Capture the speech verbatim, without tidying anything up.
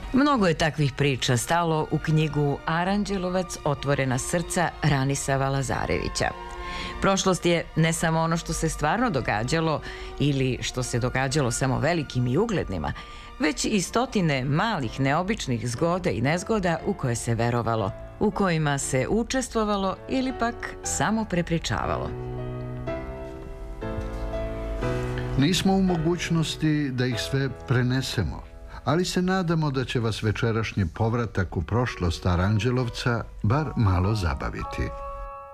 Mnogo je takvih priča stalo u knjigu Aranđelovac, otvorena srca Ranisava Lazarevića. Prošlost je ne samo ono što se stvarno događalo ili što se događalo samo velikim i uglednima, već i stotine malih neobičnih zgoda i nezgoda u koje se verovalo, u kojima se učestvovalo ili pak samo prepričavalo. Nismo u mogućnosti da ih sve prenesemo, ali se nadamo da će vas večerašnji povratak u prošlost Aranđelovca bar malo zabaviti.